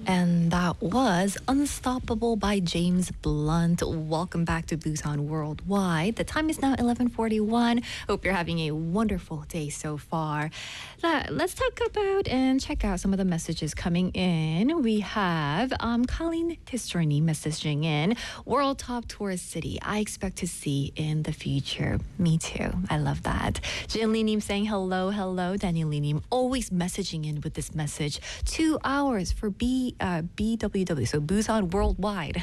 And that was Unstoppable by James Blunt. Welcome back to Busan Worldwide. The time is now 11:41. Hope you're having a wonderful day so far. Let's talk about and check out some of the messages coming in. We have Colleen Tistroni messaging in. World top tourist city I expect to see in the future. Me too. I love that. Jin Lee Nim saying hello. Daniel Lee Nim always messaging in with this message. 2 hours for BWW, so Busan Worldwide.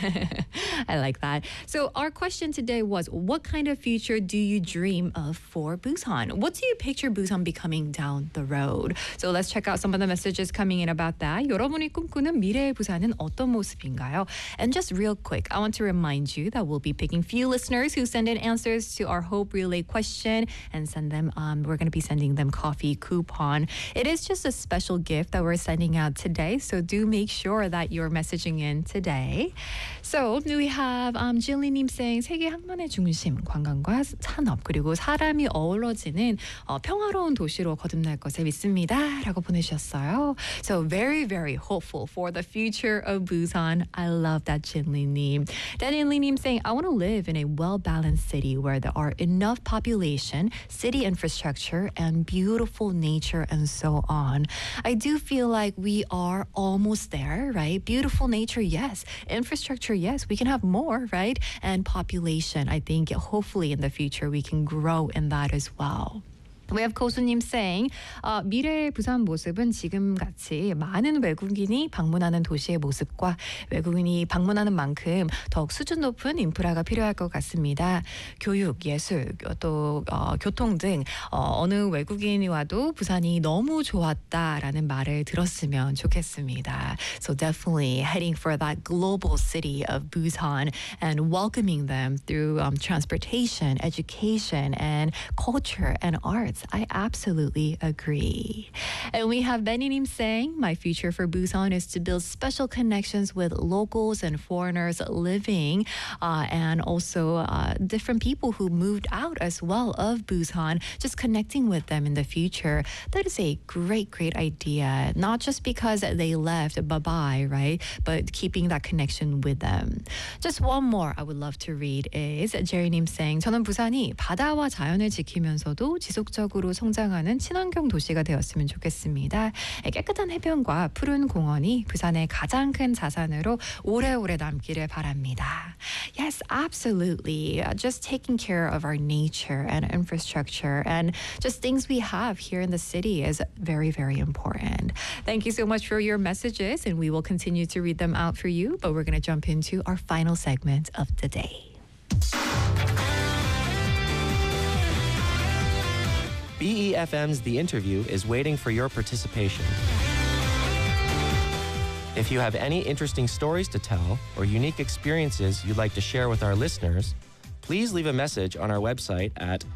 I like that. So our question today was, what kind of future do you dream of for Busan? What do you picture Busan becoming down the road? So let's check out some of the messages coming in about that. 여러분이 꿈꾸는 미래의 부산은 어떤 모습인가요? And just real quick, I want to remind you that we'll be picking few listeners who send in answers to our Hope Relay question and send them, we're going to be sending them coffee coupon. It is just a special gift that we're sending out today, so do make sure that you're messaging in today. So we have Jilli님 saying 세계 항만의 중심, 관광과 산업 그리고 사람이 어우러지는 평화로운 도시로 거듭날 것을 믿습니다. 라고 보내주셨어요. So very hopeful for the future of Busan. I love that Jilli님. Daniel saying I want to live in a well-balanced city where there are enough population, city infrastructure, and beautiful nature and so on. I do feel like we are almost there, right? Beautiful nature, yes. Infrastructure, yes. We can have more, right? And population, I think hopefully in the future we can grow in that as well. We have 고수님 saying 미래의 부산 모습은 지금같이 많은 외국인이 방문하는 도시의 모습과 외국인이 방문하는 만큼 더욱 수준 높은 인프라가 필요할 것 같습니다. 교육, 예술, 또 교통 등 어느 외국인이 와도 부산이 너무 좋았다라는 말을 들었으면 좋겠습니다. So definitely heading for that global city of Busan and welcoming them through transportation, education, and culture and arts. I absolutely agree. And we have Beninim saying, my future for Busan is to build special connections with locals and foreigners living and also different people who moved out as well of Busan, just connecting with them in the future. That is a great idea. Not just because they left, bye-bye, right? But keeping that connection with them. Just one more I would love to read is Jerry님 saying, 저는 부산이 바다와 자연을 지키면서도 지속적으로 성장하는 친환경 도시가 되었으면 좋겠습니다. 깨끗한 해변과 푸른 공원이 부산의 가장 큰 자산으로 오래오래 남기를 바랍니다. Yes, absolutely. Just taking care of our nature and infrastructure and just things we have here in the city is very important. Thank you so much for your messages, and we will continue to read them out for you, but we're going to jump into our final segment of the day. BEFM's The Interview is waiting for your participation. If you have any interesting stories to tell or unique experiences you'd like to share with our listeners, please leave a message on our website at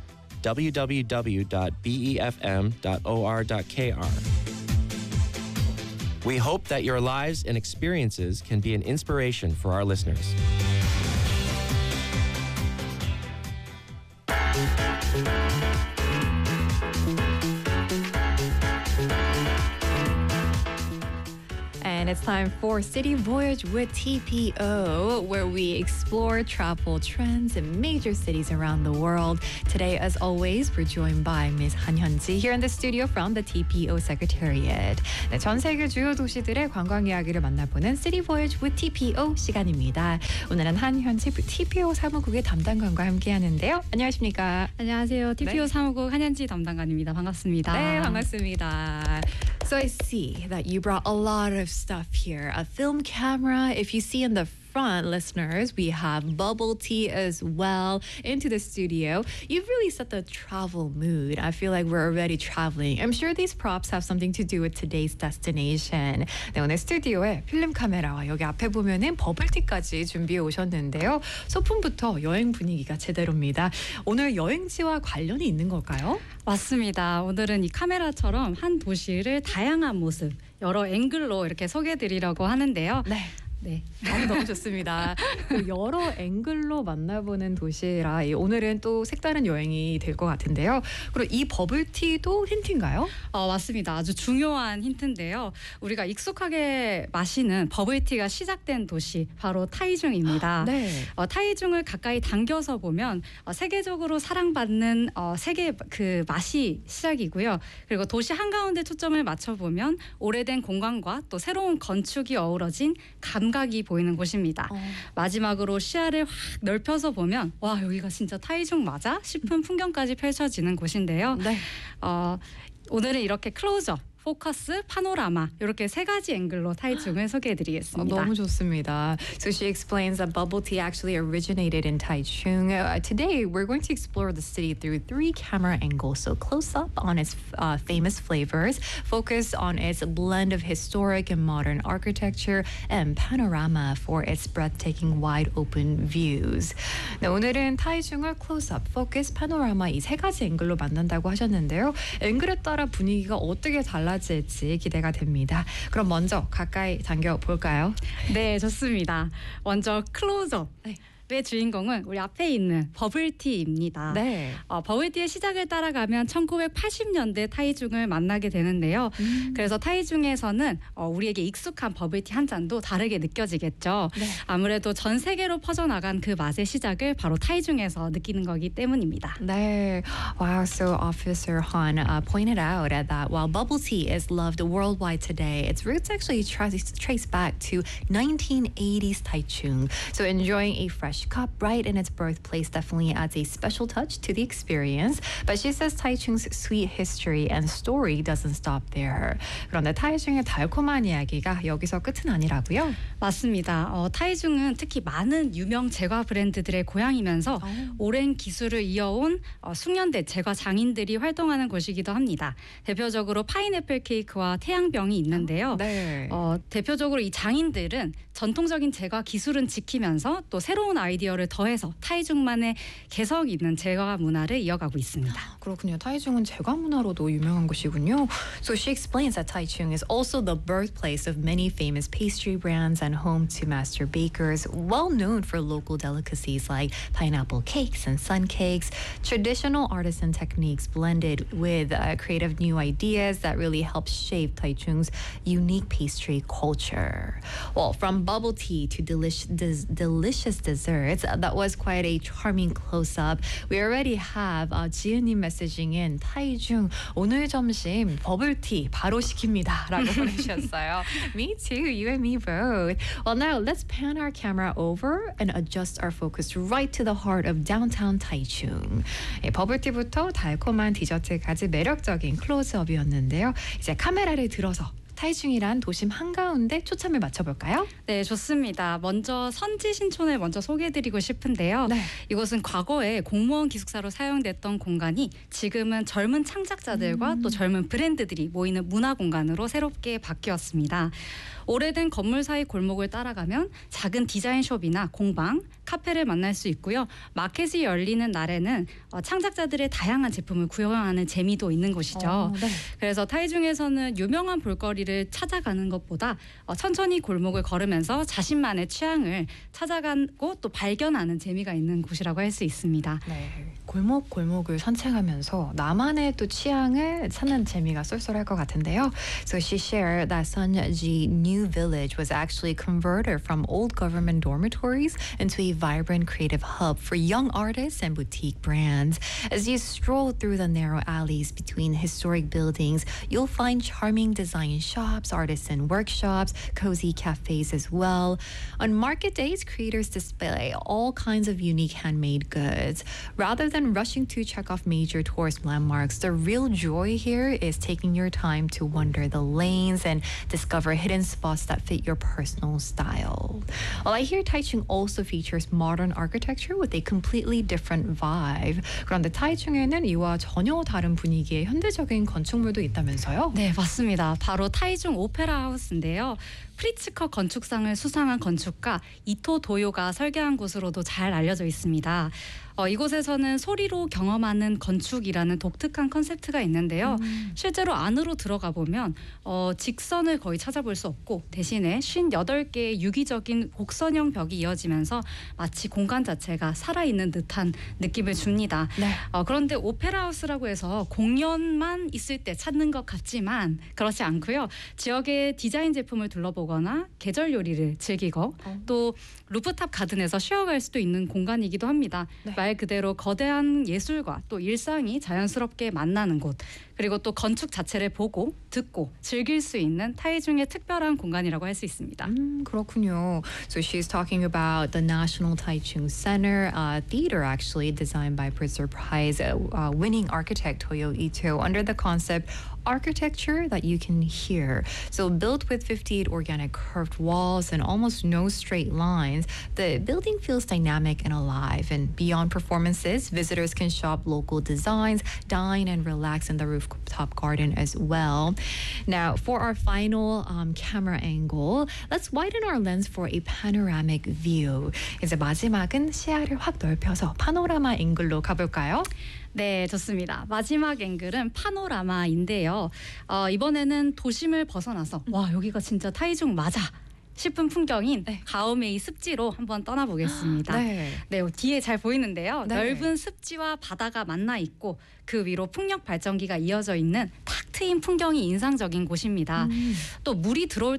www.befm.or.kr. We hope that your lives and experiences can be an inspiration for our listeners. And it's time for City Voyage with TPO, where we explore travel trends in major cities around the world. Today, as always, we're joined by Ms. Han Hyun-ji here in the studio from the TPO Secretariat. 네, 전 세계 주요 도시들의 관광 이야기를 만나보는 City Voyage with TPO 시간입니다. 오늘은 한현지 TPO 사무국의 담당관과 함께하는데요. 안녕하십니까? 안녕하세요. TPO 사무국 한현지 담당관입니다. 반갑습니다. 네, 반갑습니다. So I see that you brought a lot of stuff here. A film camera. If you see in the front, listeners, we have bubble tea as well into the studio. You've really set the travel mood. I feel like we're already traveling. I'm sure these props have something to do with today's destination. 네, 오늘 스튜디오에 필름 카메라와 여기 앞에 보면은 버블티까지 준비해 오셨는데요. 소품부터 여행 분위기가 제대로입니다. 오늘 여행지와 관련이 있는 걸까요? 맞습니다. 오늘은 이 카메라처럼 한 도시를 다양한 모습, 여러 앵글로 이렇게 소개해드리려고 하는데요. 네. 네. 너무 좋습니다. 여러 앵글로 만나보는 도시라 오늘은 또 색다른 여행이 될 것 같은데요. 그리고 이 버블티도 힌트인가요? 맞습니다. 아주 중요한 힌트인데요. 우리가 익숙하게 마시는 버블티가 시작된 도시 바로 타이중입니다. 네. 타이중을 가까이 당겨서 보면 세계적으로 사랑받는 세계 그 맛이 시작이고요. 그리고 도시 한가운데 초점을 맞춰보면 오래된 공간과 또 새로운 건축이 어우러진 감각이 보이는 곳입니다. 마지막으로 시야를 확 넓혀서 보면 와 여기가 진짜 타이중 맞아? 싶은 풍경까지 펼쳐지는 곳인데요. 네. 오늘은 이렇게 클로즈업, 포커스, 파노라마 이렇게 세 가지 앵글로 타이중을 소개해드리겠습니다. 너무 좋습니다. So she explains that bubble tea actually originated in Taichung. Today, we're going to explore the city through 3 camera angles. So close up on its famous flavors, focus on its blend of historic and modern architecture, and panorama for its breathtaking wide open views. 네, 오늘은 타이중을 close up, focus, panorama 이 세 가지 앵글로 만난다고 하셨는데요. 앵글에 따라 분위기가 어떻게 달라질지 기대가 됩니다. 그럼 먼저 가까이 당겨 볼까요? 네, 좋습니다. 먼저 클로즈업. 네. 의 주인공은 우리 앞에 있는 버블티입니다. 네. 버블티의 시작을 따라가면 1980년대 타이중을 만나게 되는데요. 그래서 타이중에서는 우리에게 익숙한 버블티 한 잔도 다르게 느껴지겠죠. 네. 아무래도 전 세계로 퍼져나간 그 맛의 시작을 바로 타이중에서 느끼는 거기 때문입니다. 네. Wow, so Officer Han pointed out that while bubble tea is loved worldwide today, its roots actually trace back to 1980s Taichung. So enjoying a fresh cup right in its birthplace definitely adds a special touch to the experience. But she says Taichung's sweet history and story doesn't stop there. 그런데 타이중의 달콤한 이야기가 여기서 끝은 아니라고요? 맞습니다. 타이중은 특히 많은 유명 제과 브랜드들의 고향이면서 오랜 기술을 이어온 숙련된 제과 장인들이 활동하는 곳이기도 합니다. 대표적으로 파인애플 케이크와 태양병이 있는데요. 네. 대표적으로 이 장인들은 전통적인 제과 기술은 지키면서 또 새로운 아이디어를 더해서 타이중만의 개성 있는 제과 문화를 이어가고 있습니다. 그렇군요. 타이중은 제과 문화로도 유명한 곳이군요. So she explains that Taichung is also the birthplace of many famous pastry brands and home to master bakers, well known for local delicacies like pineapple cakes and sun cakes, traditional artisan techniques blended with creative new ideas that really help shape Taichung's unique pastry culture. Well, from bubble tea to delicious desserts, that was quite a charming close-up. We already have 지은님 messaging in 타이중 오늘 점심 버블티 바로 시킵니다 라고 보내주셨어요. Me too, you and me both. Well, now let's pan our camera over and adjust our focus right to the heart of downtown Taichung. 버블티부터 달콤한 디저트까지 매력적인 클로즈업이었는데요. 이제 카메라를 들어서 타이중이란 도심 한가운데 초점을 맞춰볼까요? 네, 좋습니다. 먼저 선지 신촌을 먼저 소개해드리고 싶은데요. 네. 이곳은 과거에 공무원 기숙사로 사용됐던 공간이 지금은 젊은 창작자들과 또 젊은 브랜드들이 모이는 문화 공간으로 새롭게 바뀌었습니다. 오래된 건물 사이 골목을 따라가면 작은 디자인숍이나 공방, 카페를 만날 수 있고요. 마켓이 열리는 날에는 창작자들의 다양한 제품을 구경하는 재미도 있는 곳이죠. 네. 그래서 타이중에서는 유명한 볼거리를 찾아가는 것보다 천천히 골목을 걸으면서 자신만의 취향을 찾아가고 또 발견하는 재미가 있는 곳이라고 할 수 있습니다. 네. 골목골목을 산책하면서 나만의 또 취향을 찾는 재미가 쏠쏠할 것 같은데요. So she shared that Sunji New Village was actually converted from old government dormitories into a vibrant creative hub for young artists and boutique brands. As you stroll through the narrow alleys between historic buildings, you'll find charming design shops, artisan workshops, cozy cafes as well. On market days, creators display all kinds of unique handmade goods. Rather than rushing to check off major tourist landmarks, the real joy here is taking your time to wander the lanes and discover hidden spots that fit your personal style. Well, I hear Taichung also features modern architecture with a completely different vibe. 그런데 타이중에는 이와 전혀 다른 분위기의 현대적인 건축물도 있다면서요? 네, 맞습니다. 바로 타이중 오페라 하우스인데요. 프리츠커 건축상을 수상한 건축가 이토 도요가 설계한 곳으로도 잘 알려져 있습니다. 이곳에서는 소리로 경험하는 건축이라는 독특한 컨셉트가 있는데요. 실제로 안으로 들어가 보면 직선을 거의 찾아볼 수 없고 대신에 58개의 유기적인 곡선형 벽이 이어지면서 마치 공간 자체가 살아있는 듯한 느낌을 줍니다. 네. 그런데 오페라 하우스라고 해서 공연만 있을 때 찾는 것 같지만 그렇지 않고요. 지역의 디자인 제품을 둘러보거나 계절 요리를 즐기고 또 루프탑 가든에서 쉬어갈 수도 있는 공간이기도 합니다. 네. 말 그대로 거대한 예술과 또 일상이 자연스럽게 만나는 곳, 그리고 또 건축 자체를 보고 듣고 즐길 수 있는 타이중의 특별한 공간이라고 할 수 있습니다. 그렇군요. So she's talking about the National Taichung Center theater, actually designed by Pulitzer Prize winning architect Toyo Ito under the concept architecture that you can hear. So built with 58 organic curved walls and almost no straight lines, the building feels dynamic and alive. And beyond performances, visitors can shop local designs, dine and relax in the rooftop garden as well. Now, for our final camera angle, let's widen our lens for a panoramic view. 이제 마지막은 시야를 확 넓혀서 파노라마 앵글로 가볼까요? 네, 좋습니다. 마지막 앵글은 파노라마인데요. 이번에는 도심을 벗어나서 와, 여기가 진짜 타이중 맞아 싶은 풍경인 가오메이 습지로 한번 떠나보겠습니다. 네. 네, 뒤에 잘 보이는데요. 네. 넓은 습지와 바다가 만나 있고 그 위로 풍력 발전기가 이어져 있는 탁 트인 풍경이 인상적인 곳입니다. 또 물이 들어올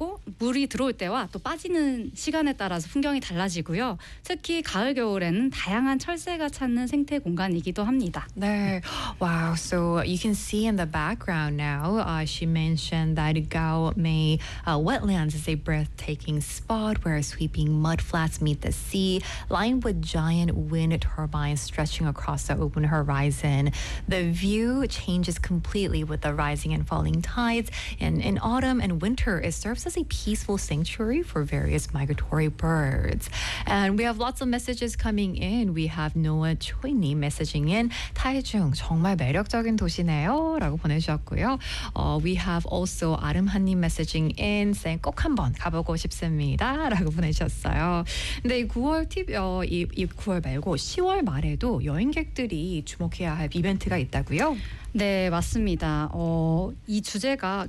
때와 또 빠지는 시간에 따라서 풍경이 달라지고요. 특히 가을 겨울에는 다양한 철새가 찾는 생태 공간이기도 합니다. There. Wow. So you can see in the background now, she mentioned that Gao Mei wetlands is a breathtaking spot where sweeping mud flats meet the sea, lined with giant wind turbines stretching across the open horizon. The view changes completely with the rising and falling tides. And in autumn and winter, it serves as a peaceful sanctuary for various migratory birds. And we have lots of messages coming in. We have Noah Choi님 messaging in. 타이중 정말 매력적인 도시네요 라고 보내주셨고요. We have also 아름한님 messaging in saying 꼭 한번 가보고 싶습니다 라고 보내주셨어요. 근데 이 9월 이 9월 말고 10월 말에도 여행객들이 주목해야 할 이벤트가 있다고요? 네, 맞습니다. 이 주제가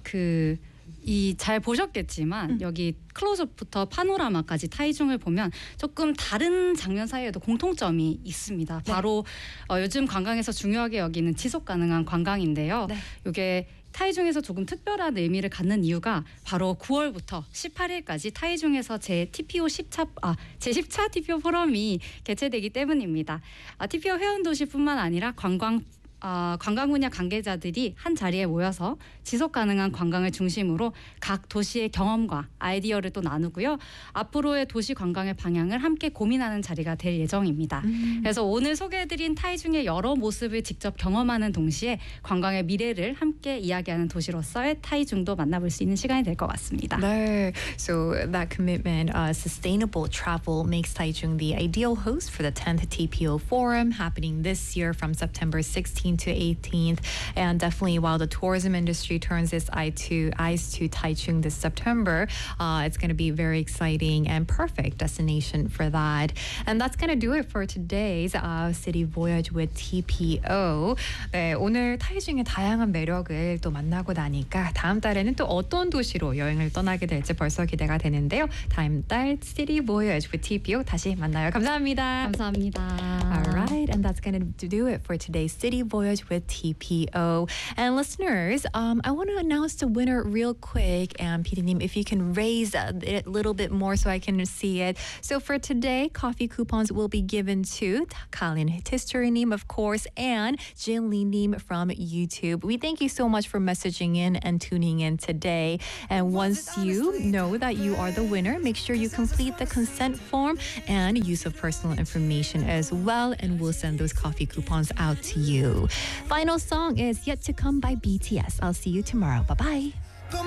잘 보셨겠지만 여기 클로즈업부터 파노라마까지 타이중을 보면 조금 다른 장면 사이에도 공통점이 있습니다. 바로 요즘 관광에서 중요하게 여기는 지속 가능한 관광인데요. 네. 이게 타이중에서 조금 특별한 의미를 갖는 이유가 바로 9월부터 18일까지 타이중에서 제10차 TPO 포럼이 개최되기 때문입니다. TPO 회원도시뿐만 아니라 관광 분야 관계자들이 한 자리에 모여서 지속 가능한 관광을 중심으로 각 도시의 경험과 아이디어를 또 나누고요. 앞으로의 도시 관광의 방향을 함께 고민하는 자리가 될 예정입니다. 그래서 오늘 소개해드린 타이중의 여러 모습을 직접 경험하는 동시에 관광의 미래를 함께 이야기하는 도시로서의 타이중도 만나볼 수 있는 시간이 될 것 같습니다. 네. So that commitment, sustainable travel makes Taichung the ideal host for the 10th TPO Forum happening this year from September 16th to 18th. And definitely while the tourism industry turns its eyes to Taichung this September, it's going to be very exciting and perfect destination for that. And that's going to do it for today's City Voyage with TPO. 네, 오늘 타이중의 다양한 매력을 또 만나고 나니까 다음 달에는 또 어떤 도시로 여행을 떠나게 될지 벌써 기대가 되는데요. 다음 달 City Voyage with TPO 다시 만나요. 감사합니다. 감사합니다. All right, and that's going to do it for today's City Voyage with TPO. And listeners, I want to announce the winner real quick. And PD님, if you can raise it a little bit more so I can see it. So for today, coffee coupons will be given to Kalin History님, of course, and Jin Lee-님 from YouTube. We thank you so much for messaging in and tuning in today. And once you know that you are the winner, make sure you complete the consent form and use of personal information as well, and we'll send those coffee coupons out to you. Final song is Yet to Come by BTS. I'll see you tomorrow. Bye-bye.